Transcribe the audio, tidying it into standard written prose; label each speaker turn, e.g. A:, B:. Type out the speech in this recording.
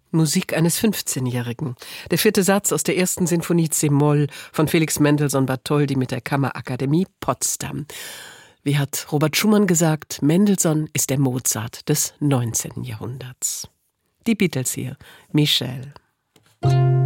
A: Musik eines 15-Jährigen. Der 4. Satz aus der 1. Sinfonie C-Moll von Felix Mendelssohn-Bartholdy mit der Kammerakademie Potsdam. Wie hat Robert Schumann gesagt, Mendelssohn ist der Mozart des 19. Jahrhunderts. Die Beatles hier, Michelle.